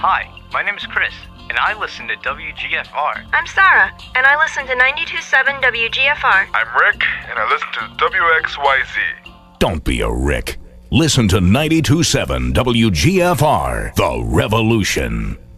Hi, my name is Chris, and I listen to WGFR. I'm Sarah, and I listen to 92.7 WGFR. I'm Rick, and I listen to WXYZ. Don't be a Rick. Listen to 92.7 WGFR, The Revolution.